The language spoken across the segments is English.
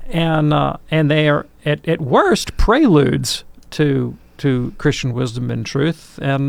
and they are at worst preludes to Christian wisdom and truth, and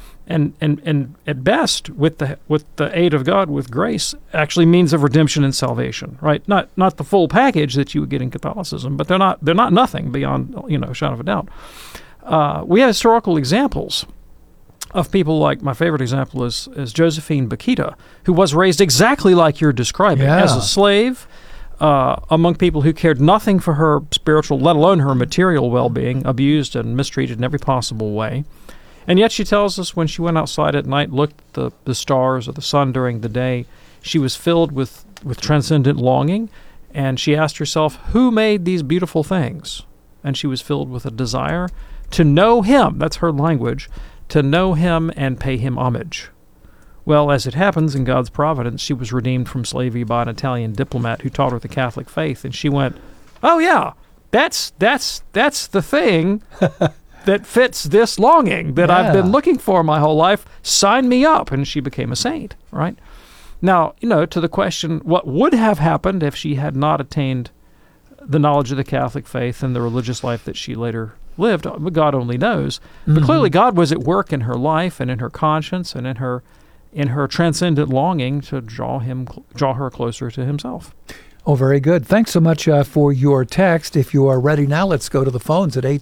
at best, with the aid of God, with grace, actually means of redemption and salvation. Right? Not the full package that you would get in Catholicism, but they're not nothing beyond a shadow of a doubt. We have historical examples of people like, my favorite example is Josephine Bakhita, who was raised exactly like you're describing, as a slave, among people who cared nothing for her spiritual, let alone her material well-being, abused and mistreated in every possible way. And yet she tells us when she went outside at night, looked at the stars or the sun during the day, she was filled with transcendent longing, and she asked herself, who made these beautiful things? And she was filled with a desire to know him. That's her language. To know him and pay him homage. Well, as it happens in God's providence, she was redeemed from slavery by an Italian diplomat who taught her the Catholic faith, and she went, "Oh yeah, that's the thing that fits this longing that I've been looking for my whole life. Sign me up," and she became a saint. Right? Now, to the question, what would have happened if she had not attained the knowledge of the Catholic faith and the religious life that she later lived, God only knows. But clearly God was at work in her life and in her conscience and in her transcendent longing to draw her closer to himself. Oh, very good. Thanks so much for your text. If you are ready now, let's go to the phones at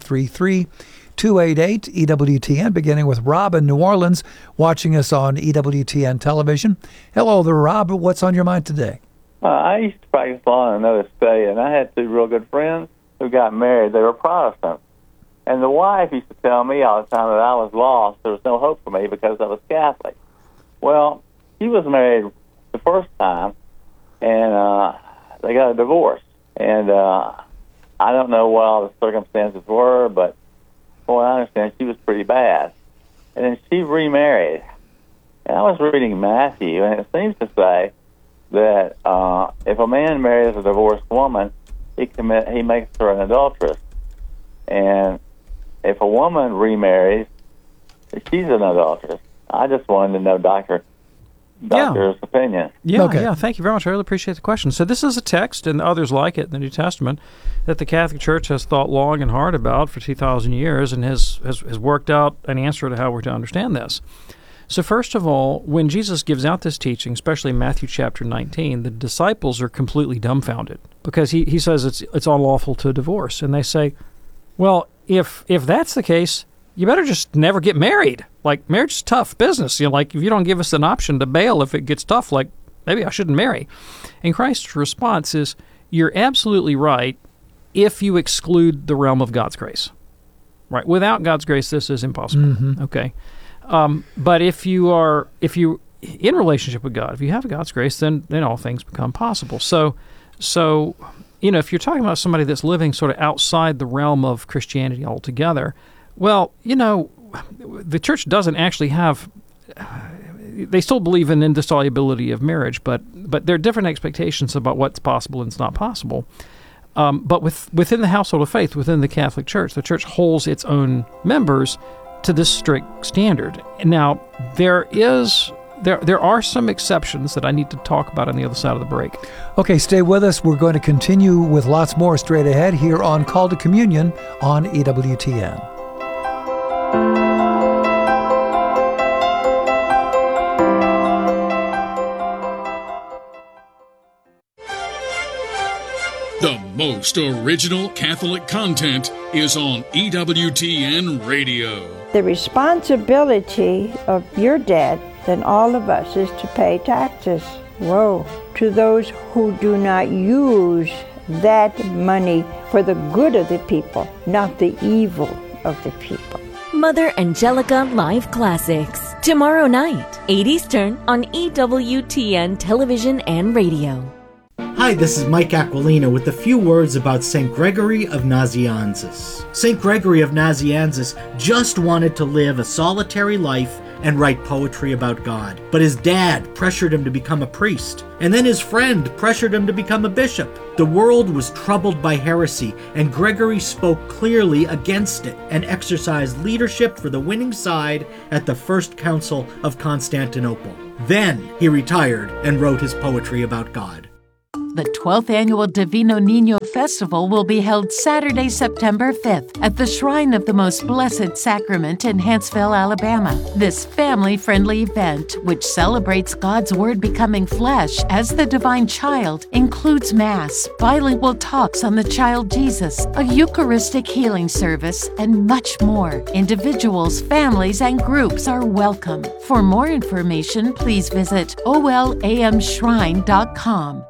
833-288-EWTN, beginning with Rob in New Orleans, watching us on EWTN television. Hello there, Rob. What's on your mind today? I used to practice law in another state, and I had two real good friends who got married. They were Protestants. And the wife used to tell me all the time that I was lost. There was no hope for me because I was Catholic. Well, she was married the first time, and they got a divorce. And I don't know what all the circumstances were, but from what I understand, she was pretty bad. And then she remarried. And I was reading Matthew, and it seems to say that if a man marries a divorced woman, he makes her an adulteress. And if a woman remarries, she's an adulteress. I just wanted to know doctor's opinion. Yeah, thank you very much. I really appreciate the question. So this is a text, and others like it in the New Testament, that the Catholic Church has thought long and hard about for 2,000 years and has worked out an answer to how we're to understand this. So first of all, when Jesus gives out this teaching, especially in Matthew chapter 19, the disciples are completely dumbfounded because he says it's unlawful to divorce. And they say, well, if that's the case, you better just never get married. Like, marriage is tough business. Like, if you don't give us an option to bail if it gets tough, like, maybe I shouldn't marry. And Christ's response is, you're absolutely right if you exclude the realm of God's grace. Right? Without God's grace, this is impossible. Mm-hmm. Okay? But if you in relationship with God, if you have God's grace, then all things become possible. So if you're talking about somebody that's living sort of outside the realm of Christianity altogether, well, the church doesn't actually have. They still believe in indissolubility of marriage, but there are different expectations about what's possible and it's not possible. But within the household of faith, within the Catholic Church, the church holds its own members to this strict standard. Now, there are some exceptions that I need to talk about on the other side of the break. Okay, stay with us. We're going to continue with lots more straight ahead here on Call to Communion on EWTN. The most original Catholic content is on EWTN Radio. The responsibility of your debt and all of us is to pay taxes. Woe to those who do not use that money for the good of the people, not the evil of the people. Mother Angelica Live Classics. Tomorrow night, 8 Eastern on EWTN Television and Radio. Hi, this is Mike Aquilina with a few words about St. Gregory of Nazianzus. St. Gregory of Nazianzus just wanted to live a solitary life and write poetry about God, but his dad pressured him to become a priest, and then his friend pressured him to become a bishop. The world was troubled by heresy, and Gregory spoke clearly against it and exercised leadership for the winning side at the First Council of Constantinople. Then he retired and wrote his poetry about God. The 12th Annual Divino Niño Festival will be held Saturday, September 5th at the Shrine of the Most Blessed Sacrament in Huntsville, Alabama. This family-friendly event, which celebrates God's Word becoming flesh as the divine child, includes Mass, bilingual talks on the child Jesus, a Eucharistic healing service, and much more. Individuals, families, and groups are welcome. For more information, please visit olamshrine.com.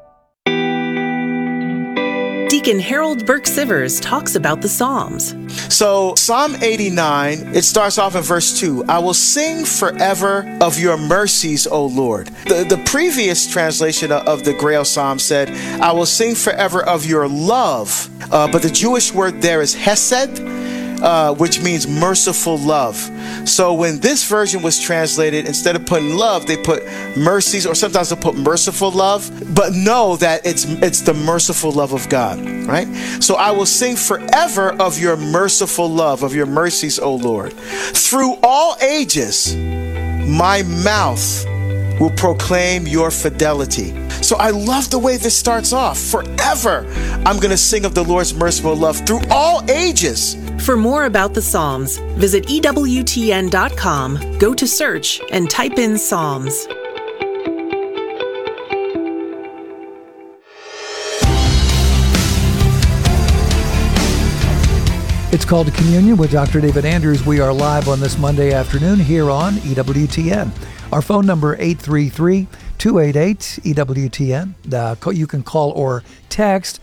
Deacon Harold Burke Sivers talks about the Psalms. So Psalm 89, it starts off in verse 2. I will sing forever of your mercies, O Lord. The previous translation of the Grail Psalm said, I will sing forever of your love. But the Jewish word there is hesed, which means merciful love. So when this version was translated, instead of putting love, they put mercies, or sometimes they put merciful love. But know that it's the merciful love of God, right? So I will sing forever of your merciful love, of your mercies, O Lord. Through all ages, my mouth will proclaim your fidelity. So I love the way this starts off. Forever, I'm going to sing of the Lord's merciful love through all ages. For more about the Psalms, visit EWTN.com, go to search, and type in Psalms. It's called Communion with Dr. David Anders. We are live on this Monday afternoon here on EWTN. Our phone number 833-288-EWTN. You can call or text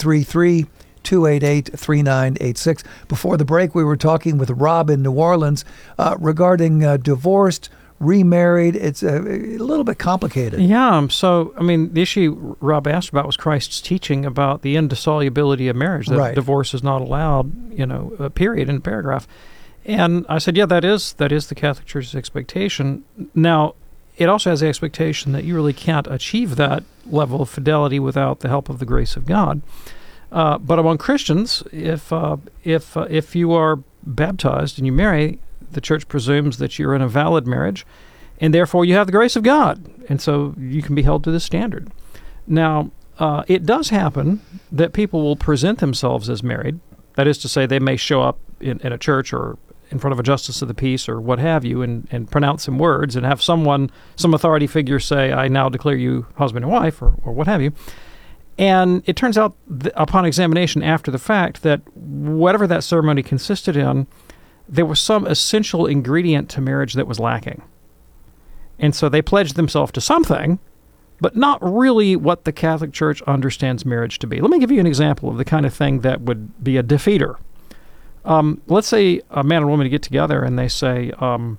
833-288-3986. Before the break, we were talking with Rob in New Orleans regarding divorced, remarried. It's a little bit complicated. Yeah. So, I mean, the issue Rob asked about was Christ's teaching about the indissolubility of marriage, that right. Divorce is not allowed, a period in a paragraph. And I said, yeah, that is the Catholic Church's expectation. Now, it also has the expectation that you really can't achieve that level of fidelity without the help of the grace of God. But among Christians, if you are baptized and you marry, the Church presumes that you're in a valid marriage, and therefore you have the grace of God, and so you can be held to this standard. Now, it does happen that people will present themselves as married. That is to say, they may show up in a church or in front of a justice of the peace or what have you and pronounce some words and have some authority figure say, I now declare you husband and wife or what have you. And it turns out upon examination after the fact that whatever that ceremony consisted in, there was some essential ingredient to marriage that was lacking. And so they pledged themselves to something, but not really what the Catholic Church understands marriage to be. Let me give you an example of the kind of thing that would be a defeater. Let's say a man and woman get together and they say, I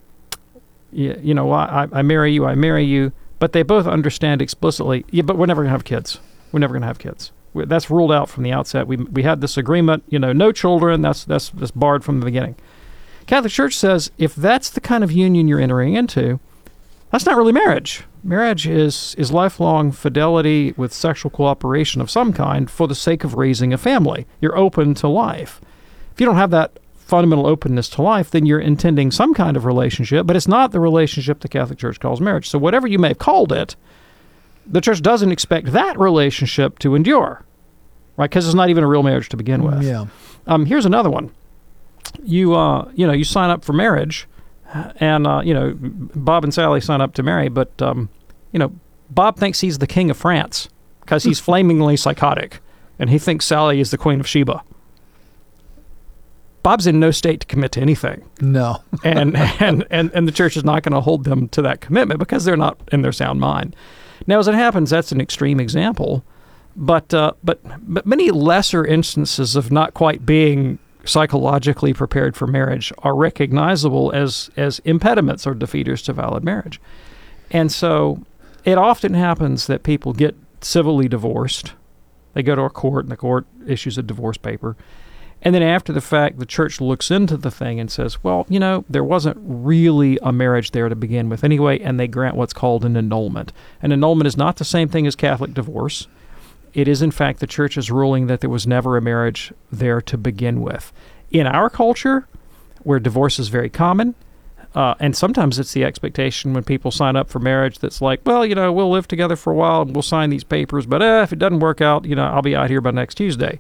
marry you, but they both understand explicitly, yeah, but we're never going to have kids. We're never going to have kids. That's ruled out from the outset. We had this agreement, no children, that's barred from the beginning. Catholic Church says if that's the kind of union you're entering into, that's not really marriage. Marriage is lifelong fidelity with sexual cooperation of some kind for the sake of raising a family. You're open to life. If you don't have that fundamental openness to life, then you're intending some kind of relationship, but it's not the relationship the Catholic Church calls marriage. So whatever you may have called it, the Church doesn't expect that relationship to endure, right? Because it's not even a real marriage to begin with. Yeah. Here's another one. You sign up for marriage, and Bob and Sally sign up to marry, but Bob thinks he's the king of France because he's flamingly psychotic, and he thinks Sally is the queen of Sheba. Bob's in no state to commit to anything. No. and the Church is not going to hold them to that commitment because they're not in their sound mind. Now, as it happens, that's an extreme example, but many lesser instances of not quite being psychologically prepared for marriage are recognizable as impediments or defeaters to valid marriage. And so it often happens that people get civilly divorced. They go to a court, and the court issues a divorce paper. And then after the fact, the Church looks into the thing and says, well, there wasn't really a marriage there to begin with anyway, and they grant what's called an annulment. An annulment is not the same thing as Catholic divorce. It is, in fact, the Church's ruling that there was never a marriage there to begin with. In our culture, where divorce is very common, And sometimes it's the expectation when people sign up for marriage that's like, well, we'll live together for a while and we'll sign these papers, but if it doesn't work out, I'll be out here by next Tuesday.